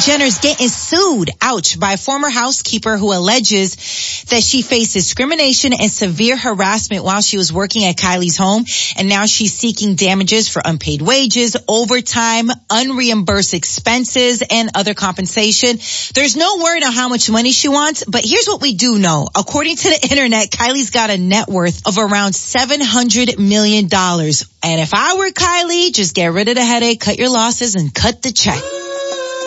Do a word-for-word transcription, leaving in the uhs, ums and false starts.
Jenner's getting sued, ouch, by a former housekeeper who alleges that she faced discrimination and severe harassment while she was working at Kylie's home. And now she's seeking damages for unpaid wages, overtime, unreimbursed expenses, and other compensation. There's no word on how much money she wants, but here's what we do know. According to the internet, Kylie's got a net worth of around seven hundred million dollars. And if I were Kylie, just get rid of the headache, cut your losses, and cut the check.